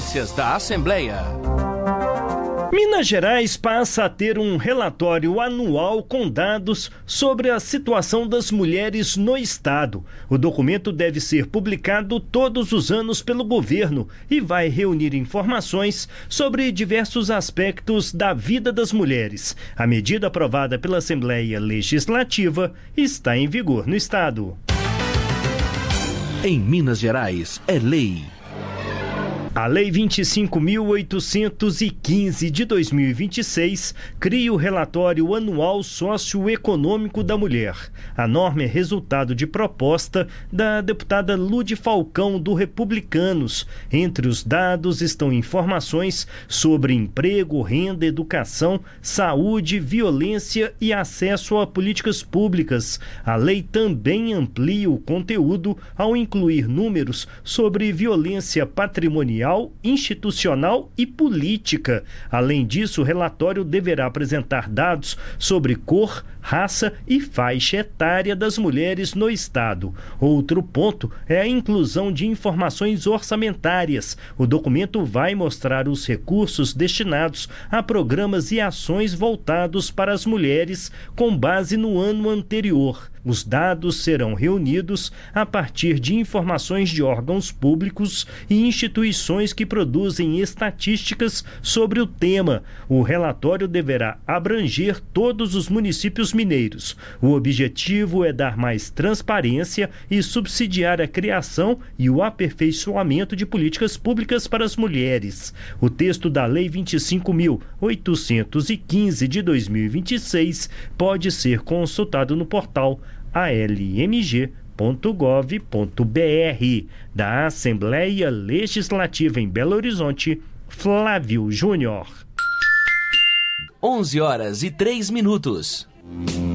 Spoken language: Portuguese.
Notícias da Assembleia. Minas Gerais passa a ter um relatório anual com dados sobre a situação das mulheres no estado. O documento deve ser publicado todos os anos pelo governo e vai reunir informações sobre diversos aspectos da vida das mulheres. A medida aprovada pela Assembleia Legislativa está em vigor no estado. Em Minas Gerais, é lei. A Lei 25.815 de 2026 cria o Relatório Anual Socioeconômico da Mulher. A norma é resultado de proposta da deputada Lude Falcão, do Republicanos. Entre os dados estão informações sobre emprego, renda, educação, saúde, violência e acesso a políticas públicas. A lei também amplia o conteúdo ao incluir números sobre violência patrimonial, institucional e política. Além disso, o relatório deverá apresentar dados sobre cor, raça e faixa etária das mulheres no estado. Outro ponto é a inclusão de informações orçamentárias. O documento vai mostrar os recursos destinados a programas e ações voltados para as mulheres com base no ano anterior. Os dados serão reunidos a partir de informações de órgãos públicos e instituições que produzem estatísticas sobre o tema. O relatório deverá abranger todos os municípios mineiros. O objetivo é dar mais transparência e subsidiar a criação e o aperfeiçoamento de políticas públicas para as mulheres. O texto da Lei 25.815 de 2026 pode ser consultado no portal almg.gov.br. Da Assembleia Legislativa em Belo Horizonte, Flávio Júnior. 11h03.